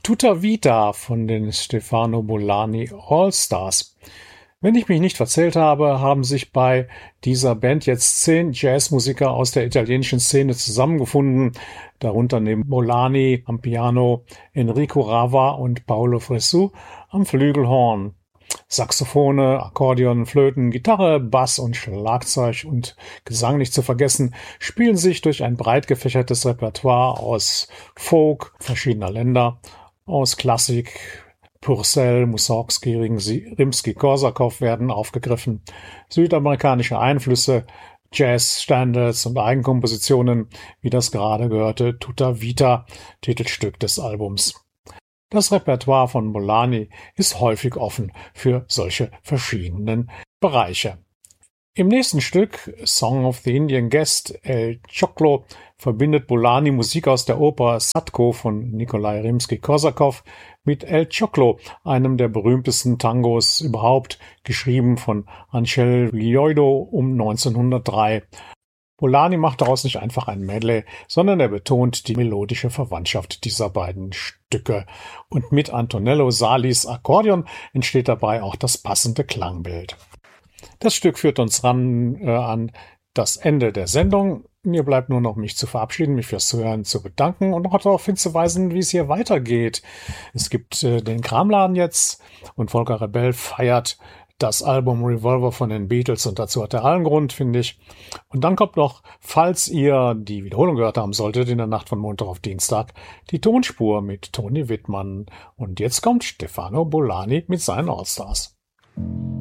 Tutta Vita von den Stefano Bollani All-Stars. Wenn ich mich nicht verzählt habe, haben sich bei dieser Band jetzt 10 Jazzmusiker aus der italienischen Szene zusammengefunden, darunter neben Bollani am Piano, Enrico Rava und Paolo Fresu am Flügelhorn. Saxophone, Akkordeon, Flöten, Gitarre, Bass und Schlagzeug und Gesang nicht zu vergessen, spielen sich durch ein breit gefächertes Repertoire aus Folk verschiedener Länder, aus Klassik, Purcell, Mussorgsky, Rimsky-Korsakow werden aufgegriffen, südamerikanische Einflüsse, Jazz-Standards und Eigenkompositionen, wie das gerade gehörte Tutta Vita, Titelstück des Albums. Das Repertoire von Bollani ist häufig offen für solche verschiedenen Bereiche. Im nächsten Stück, Song of the Indian Guest, El Choclo, verbindet Bollani Musik aus der Oper Sadko von Nikolai Rimsky-Korsakow mit El Choclo, einem der berühmtesten Tangos überhaupt, geschrieben von Angel Villoldo um 1903. Bollani macht daraus nicht einfach ein Medley, sondern er betont die melodische Verwandtschaft dieser beiden Stücke. Und mit Antonello Salis Akkordeon entsteht dabei auch das passende Klangbild. Das Stück führt uns an das Ende der Sendung. Mir bleibt nur noch, mich zu verabschieden, mich fürs Zuhören zu bedanken und noch darauf hinzuweisen, wie es hier weitergeht. Es gibt den Kramladen jetzt und Volker Rebell feiert das Album Revolver von den Beatles und dazu hat er allen Grund, finde ich. Und dann kommt noch, falls ihr die Wiederholung gehört haben solltet, in der Nacht von Montag auf Dienstag, die Tonspur mit Toni Wittmann. Und jetzt kommt Stefano Bollani mit seinen Allstars.